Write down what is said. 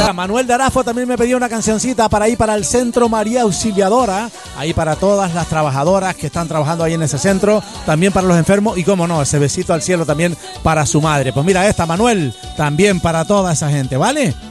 Manuel de Arafo también me pedía una cancioncita para ir para el Centro María Auxiliadora, ahí para todas las trabajadoras que están trabajando ahí en ese centro, también para los enfermos y, cómo no, ese besito al cielo también para su madre. Pues mira esta, Manuel, también para toda esa gente, ¿vale?